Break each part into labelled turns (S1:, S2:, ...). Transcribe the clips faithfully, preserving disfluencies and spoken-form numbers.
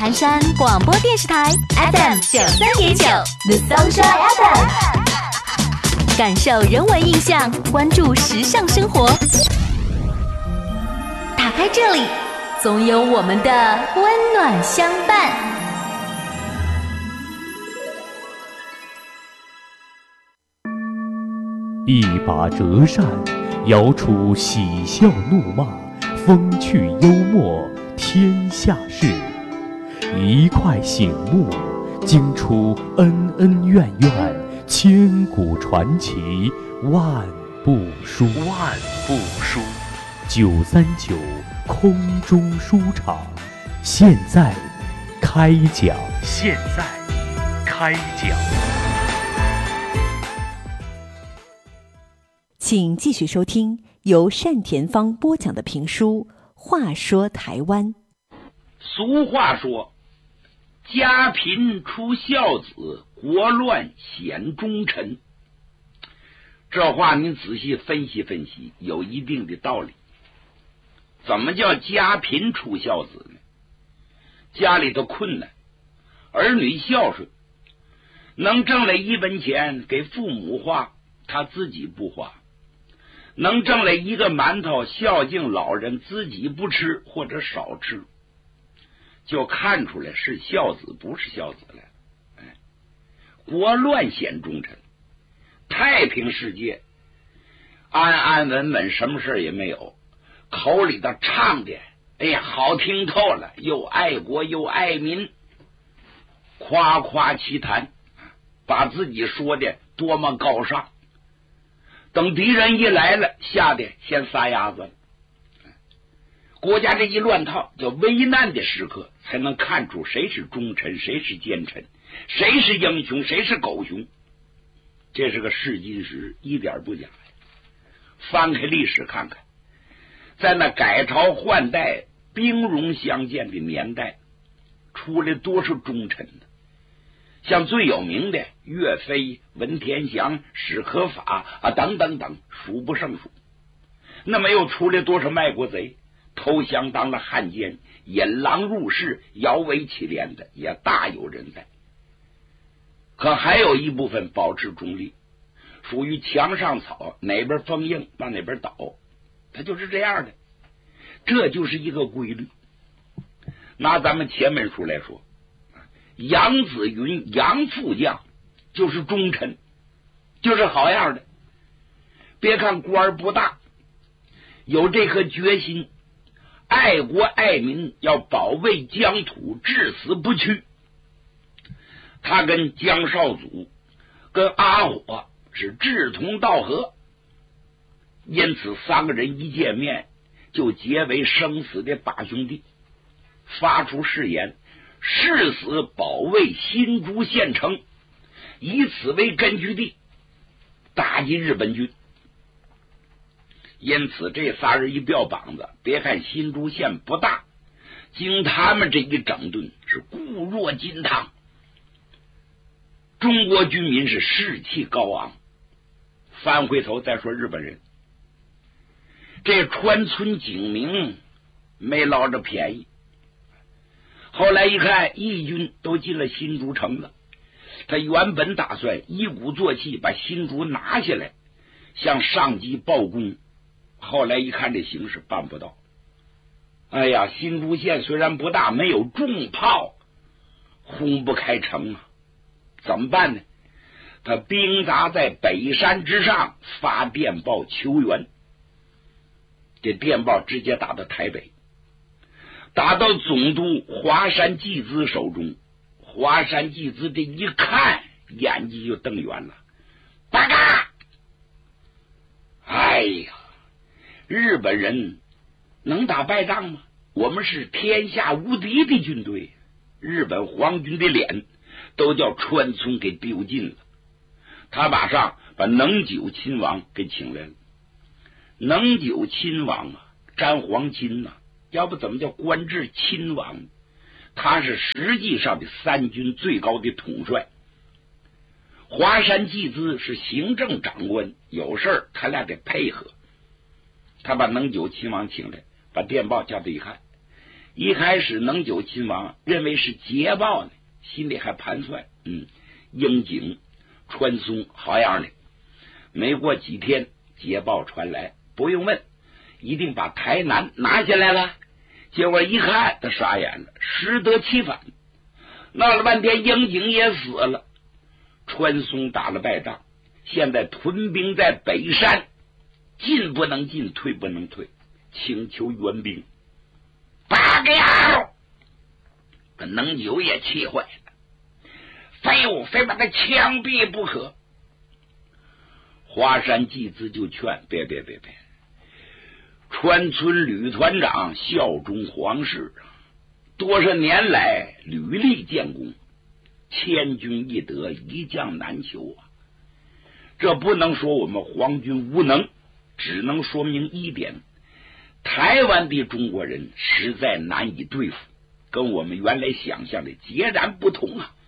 S1: 盘山广播电视台 F M 九三点九 The Sunshine F M， 感受人文印象，关注时尚生活。打开这里，总有我们的温暖相伴。
S2: 一把折扇，摇出喜笑怒骂，风趣幽默，天下事。一块醒目，惊出恩恩怨怨，千古传奇，万部书。万部书。九三九空中书场，现在开讲。现在开讲。
S3: 请继续收听由单田芳播讲的评书《话说台湾》。
S4: 俗话说，家贫出孝子，国乱显忠臣。这话您仔细分析分析，有一定的道理。怎么叫家贫出孝子呢？家里头困难，儿女孝顺，能挣来一文钱给父母花，他自己不花；能挣来一个馒头孝敬老人，自己不吃或者少吃，就看出来是孝子不是孝子了。哎，国乱显忠臣，太平世界安安稳稳，什么事也没有，口里头唱的哎呀好听透了，又爱国又爱民，夸夸其谈，把自己说的多么高尚。等敌人一来了，吓得先撒丫子了。国家这一乱套，叫危难的时刻才能看出谁是忠臣，谁是奸臣，谁是英雄，谁是狗熊。这是个试金石，一点不假。翻开历史看看，在那改朝换代、兵戎相见的年代，出来多少忠臣呢？像最有名的岳飞、文天祥、史可法啊，等等等，数不胜数。那么又出来多少卖国贼，投降当了汉奸，引狼入室，摇尾乞怜的也大有人在。可还有一部分保持中立，属于墙上草，哪边风硬往哪边倒，它就是这样的。这就是一个规律。拿咱们前面书来说，杨子云杨副将就是忠臣，就是好样的。别看官不大，有这颗决心，爱国爱民，要保卫疆土，至死不屈。他跟江少祖跟阿火是志同道合，因此三个人一见面就结为生死的把兄弟，发出誓言，誓死保卫新竹县城，以此为根据地，打击日本军。因此这仨人一吊膀子，别看新竹县不大，经他们这一整顿，是固若金汤。中国军民是士气高昂。翻回头再说日本人，这川村景明没捞着便宜。后来一看义军都进了新竹城了，他原本打算一鼓作气把新竹拿下来，向上级报功。后来一看这形势办不到。哎呀，新竹县虽然不大，没有重炮，轰不开城啊，怎么办呢？他兵扎在北山之上，发电报求援。这电报直接打到台北，打到总督华山纪之手中。华山纪之这一看，眼睛就瞪圆了。八嘎！哎呀，日本人能打败仗吗？我们是天下无敌的军队，日本皇军的脸都叫川村给丢尽了。他马上把能久亲王给请来了。能久亲王啊，沾皇亲呐、啊，要不怎么叫官至亲王？他是实际上的三军最高的统帅。华山纪之是行政长官，有事儿他俩得配合。他把能久亲王请来，把电报叫他一看， 一开始能久亲王认为是捷报呢，心里还盘算，嗯，英景、川松好样的。没过几天，捷报传来，不用问，一定把台南拿下来了。结果一看，他傻眼了，适得其反。闹了半天，英景也死了，川松打了败仗，现在屯兵在北山，进不能进，退不能退，请求援兵。八个呀！把能久也气坏了，非我非把他枪毙不可。华山祭子就劝：别别别别，川村吕团长效忠皇室，多少年来屡立建功，千军易得，一将难求啊！这不能说我们皇军无能，只能说明一点：台湾的中国人实在难以对付，跟我们原来想象的截然不同啊！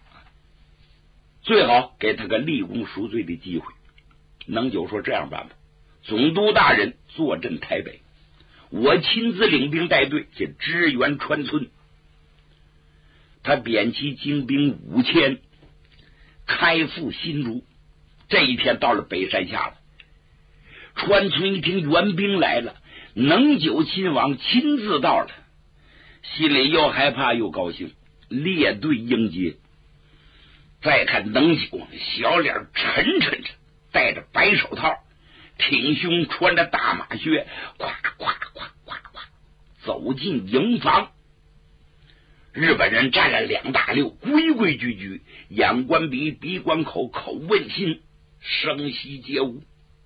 S4: 最好给他个立功赎罪的机会。能久说：这样办吧，总督大人坐镇台北，我亲自领兵带队去支援川村。他贬其精兵五千，开赴新竹。这一天到了北山下了，川村一听援兵来了，能久亲王亲自到了，心里又害怕又高兴，列队迎接。再看能久，小脸沉沉着，戴着白手套，挺胸，穿着大马靴，咵咵咵咵咵走进营房。日本人站了两大溜，规规矩矩，眼观鼻，鼻观口，口问心，声息皆无。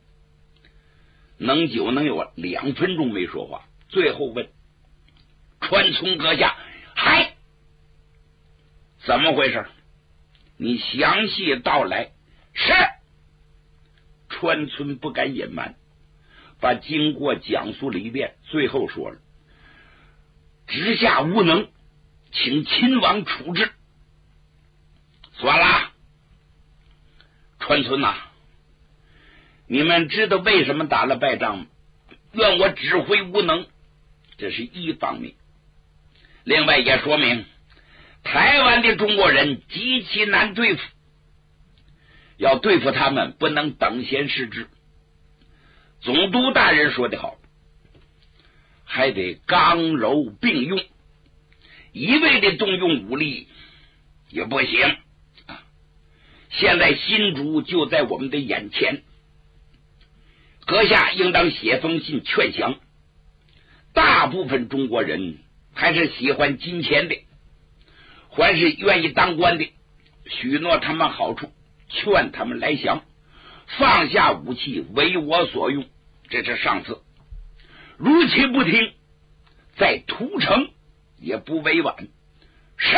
S4: 能久能有两分钟没说话，最后问：川村阁下，嗨，怎么回事？你详细道来。是。川村不敢隐瞒，把经过讲述了一遍，最后说了：直下无能，请亲王处置。算了，川村呐、啊，你们知道为什么打了败仗吗？怨我指挥无能，这是一方面。另外也说明台湾的中国人极其难对付，要对付他们不能等闲视之。总督大人说得好，还得刚柔并用，一味的动用武力也不行。现在新竹就在我们的眼前，阁下应当写封信劝降。大部分中国人还是喜欢金钱的，还是愿意当官的，许诺他们好处，劝他们来降，放下武器，为我所用，这是上策。如其不听，在屠城也不为晚。是。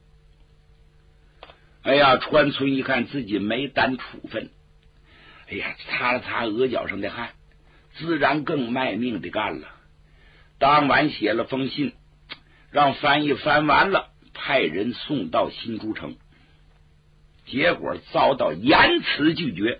S4: 哎呀，川村一看自己没担处分，哎呀，擦了擦额角上的汗，自然更卖命的干了。当晚写了封信，让翻译翻完了，派人送到新竹城，结果遭到严词拒绝。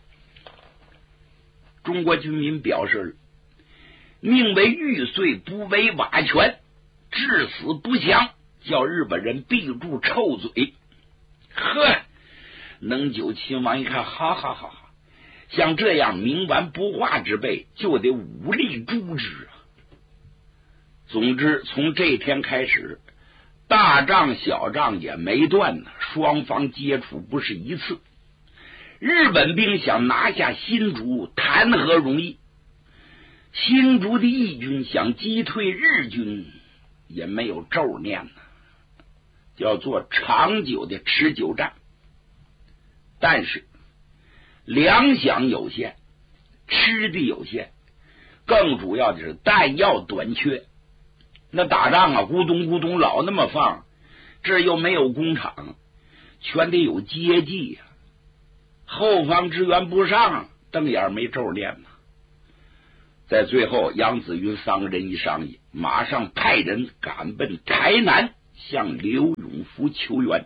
S4: 中国军民表示了：宁为玉碎，不为瓦全，至死不降，叫日本人闭住臭嘴。呵，能久亲王一看，哈哈哈哈，像这样冥顽不化之辈，就得武力诛之啊！总之，从这天开始，大仗小仗也没断呢，双方接触不是一次。日本兵想拿下新竹，谈何容易？新竹的义军想击退日军，也没有咒念呢。要做长久的持久战，但是粮饷有限，吃的有限，更主要的是弹药短缺。那打仗啊，咕咚咕咚老那么放，这又没有工厂，全得有接济呀、啊。后方支援不上，瞪眼没咒念呢。在最后，杨子云三个人一商议，马上派人赶奔台南，向刘永福求援。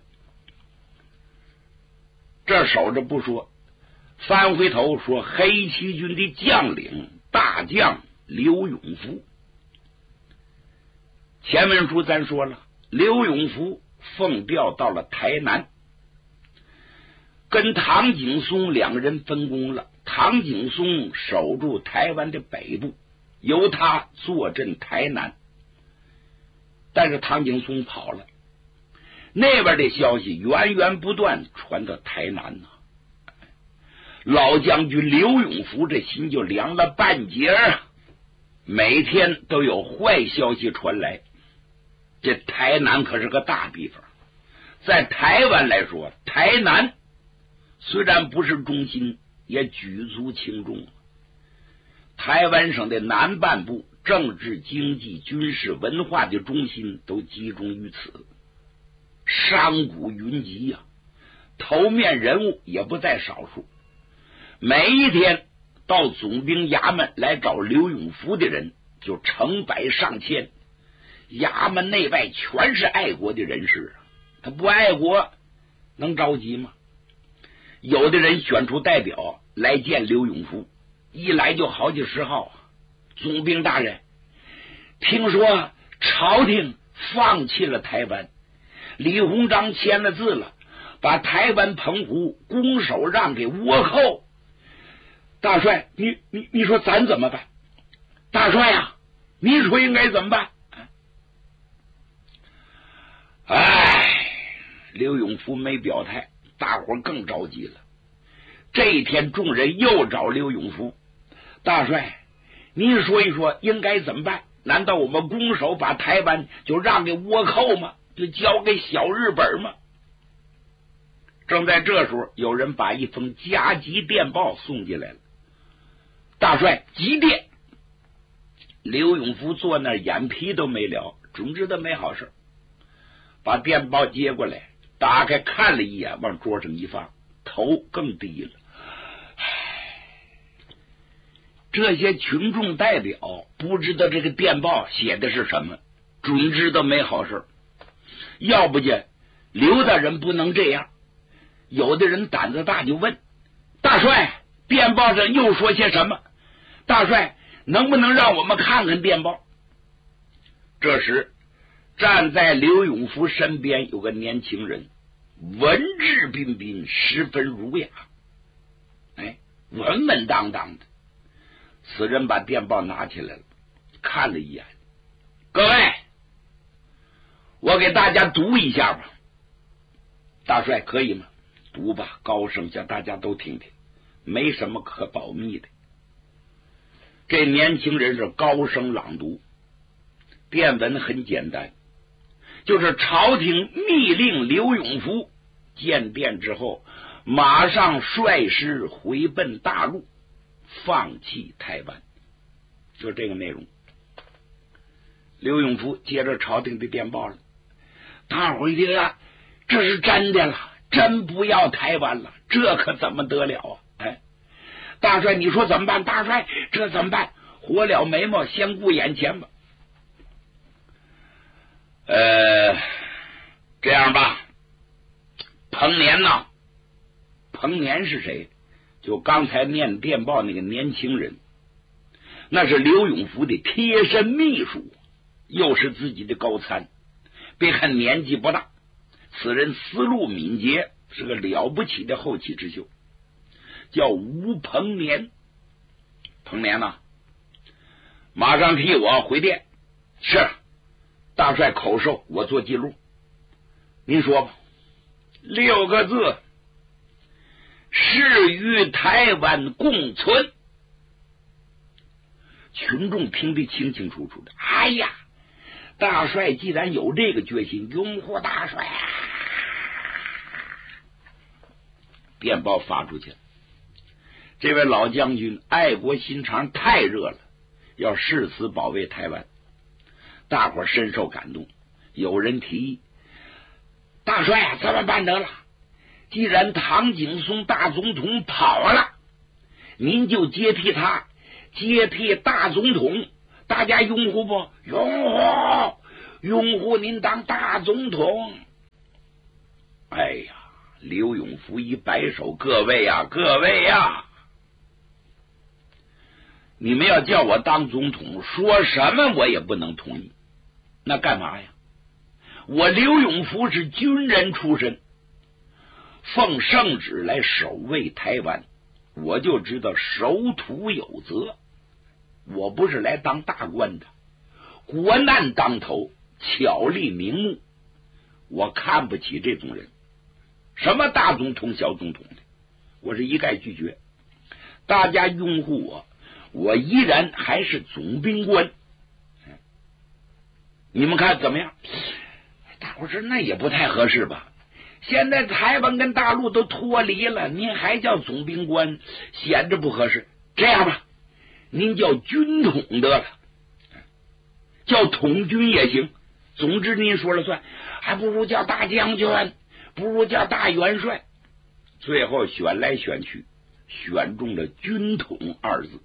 S4: 这守着不说，翻回头说黑旗军的将领大将刘永福， 前文书咱说了，刘永福奉调到了台南，跟唐景崧两人分工了。唐景崧守住台湾的北部，由他坐镇台南。但是唐景崧跑了，那边的消息源源不断传到台南呢、啊。老将军刘永福这心就凉了半截啊！每天都有坏消息传来。这台南可是个大地方，在台湾来说，台南虽然不是中心，也举足轻重。台湾省的南半部政治、经济、军事、文化的中心都集中于此，商贾云集呀、啊，头面人物也不在少数。每一天到总兵衙门来找刘永福的人就成百上千，衙门内外全是爱国的人士啊，他不爱国能着急吗？有的人选出代表来见刘永福，一来就好几十号。总兵大人，听说朝廷放弃了台湾，李鸿章签了字了，把台湾澎湖拱手让给倭寇。大帅，你你你说咱怎么办？大帅呀、啊，你说应该怎么办？哎，刘永福没表态，大伙更着急了。这一天，众人又找刘永福，大帅，您说一说应该怎么办？难道我们拱手把台湾就让给倭寇吗？就交给小日本吗？正在这时候，有人把一封加急电报送进来了。大帅，急电！刘永福坐那儿眼皮都没了，总知道没好事，把电报接过来，打开看了一眼，往桌上一放，头更低了。这些群众代表不知道这个电报写的是什么，准知道没好事。要不就刘大人不能这样。有的人胆子大，就问大帅，电报上又说些什么？大帅，能不能让我们看看电报？这时站在刘永福身边有个年轻人，文质彬彬，十分儒雅，哎，稳稳当当的。此人把电报拿起来了，看了一眼，各位，我给大家读一下吧。大帅，可以吗？读吧，高声向大家都听听，没什么可保密的。这年轻人是高声朗读，电文很简单，就是朝廷密令刘永福建殿之后，马上率师回奔大陆，放弃台湾，就这个内容。刘永福接着朝廷的电报了，大伙一听啊，这是真的了，真不要台湾了，这可怎么得了啊？哎，大帅，你说怎么办？大帅，这怎么办？火燎眉毛，先顾眼前吧。呃，这样吧，彭年呐，彭年是谁？就刚才念电报那个年轻人，那是刘永福的贴身秘书，又是自己的高参。别看年纪不大，此人思路敏捷，是个了不起的后起之秀，叫吴彭年。彭年呐、啊，马上替我回电。是，大帅口授，我做记录。您说吧。六个字：誓与台湾共存。群众听得清清楚楚的。哎呀，大帅既然有这个决心，拥护大帅啊！电报发出去了，这位老将军爱国心肠太热了，要誓死保卫台湾。大伙深受感动。有人提议，大帅啊，这么办得了，既然唐景崧大总统跑了，您就接替他，接替大总统，大家拥护不？拥护，拥护您当大总统。哎呀，刘永福一摆手，各位呀、啊，各位呀、啊，你们要叫我当总统，说什么我也不能同意。 那干嘛呀？我刘永福是军人出身，奉圣旨来守卫台湾，我就知道守土有责。我不是来当大官的，国难当头，巧立名目，我看不起这种人。什么大总统小总统的，我是一概拒绝。大家拥护我，我依然还是总兵官。你们看怎么样？大伙说那也不太合适吧，现在台湾跟大陆都脱离了，您还叫总兵官，显着不合适。这样吧，您叫军统得了，叫统军也行，总之您说了算，还不如叫大将军，不如叫大元帅。最后选来选去，选中了军统二字。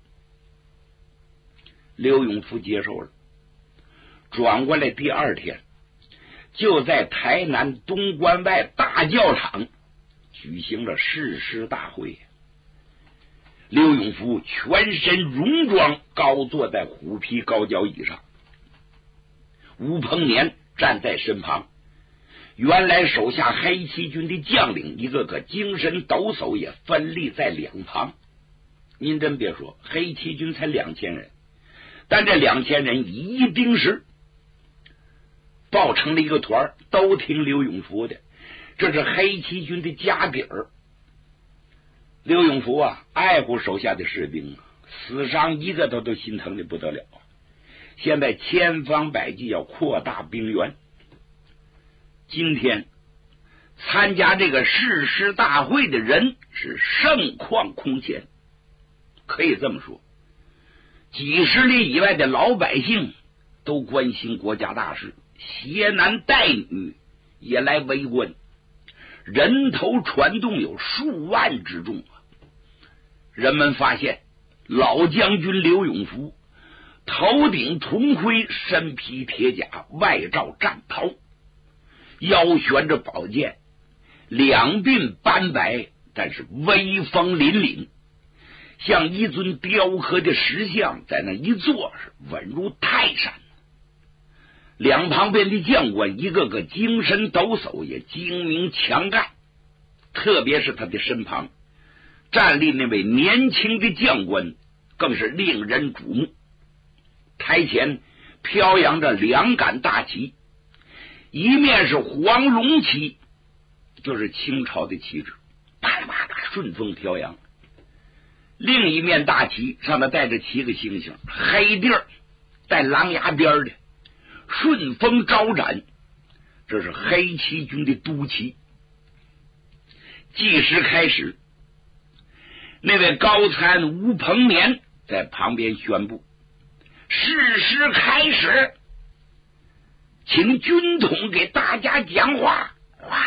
S4: 刘永福接受了，转过来第二天，就在台南东关外大教场举行了誓师大会。刘永福全身戎装，高坐在虎皮高脚椅上，吴鹏年站在身旁。原来手下黑旗军的将领一个个精神抖擞，也分立在两旁。您真别说，黑旗军才两千人，但这两千人以一兵十，抱成了一个团，都听刘永福的，这是黑旗军的家底儿。刘永福啊，爱护手下的士兵啊，死伤一个他都心疼的不得了。现在千方百计要扩大兵员。今天参加这个誓师大会的人是盛况空前，可以这么说，几十里以外的老百姓都关心国家大事，携男带女也来围观，人头攒动有数万之众啊！人们发现老将军刘永福头顶铜盔，身披铁甲，外罩战袍，腰悬着宝剑，两鬓斑白，但是威风凛凛，像一尊雕刻的石像，在那一坐是稳如泰山。两旁边的将官一个个精神抖擞，也精明强干，特别是他的身旁站立那位年轻的将官更是令人瞩目。台前飘扬着两杆大旗，一面是黄龙旗，就是清朝的旗帜，啪啦啪啦顺风飘扬；另一面大旗上面带着七个星星，黑地儿带狼牙边的，顺风招展，这是黑旗军的都旗。计时开始，那位高参吴鹏年在旁边宣布：誓师开始，请军统给大家讲话。哇！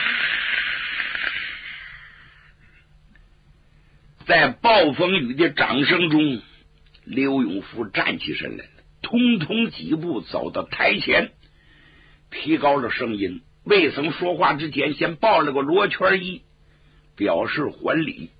S4: 在暴风雨的掌声中，刘永福站起身来了，通通几步走到台前，提高了声音。未曾说话之前，先抱了个罗圈揖，表示还礼。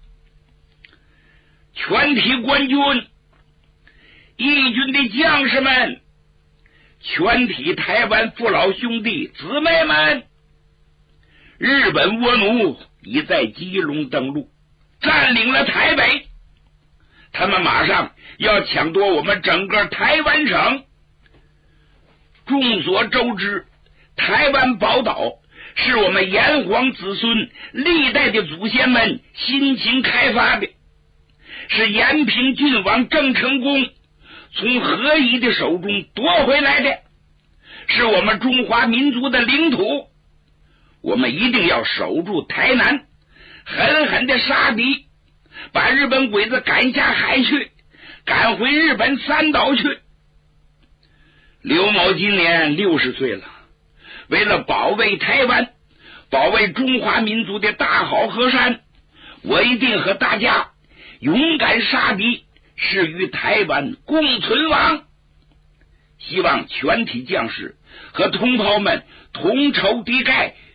S4: 全体官军、义军的将士们，全体台湾父老兄弟姊妹们，日本倭奴已在基隆登陆，占领了台北，他们马上要抢夺我们整个台湾省。众所周知，台湾宝岛是我们炎黄子孙历代的祖先们辛勤开发的，是延平郡王郑成功从何乙的手中夺回来的，是我们中华民族的领土。我们一定要守住台南，狠狠的杀敌，把日本鬼子赶下海去，赶回日本三岛去。刘某今年六十岁了，为了保卫台湾，保卫中华民族的大好河山，我一定和大家勇敢杀敌，是与台湾共存亡。希望全体将士和同胞们同仇敌忾，